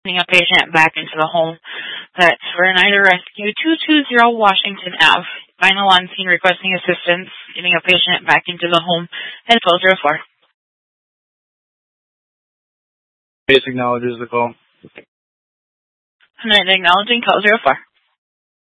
Getting a patient back into the home. That's for Oneida Rescue 220 Washington Ave. Final on scene requesting assistance. Getting a patient back into the home at 1204. Base acknowledges the call. Oneida acknowledging 1204.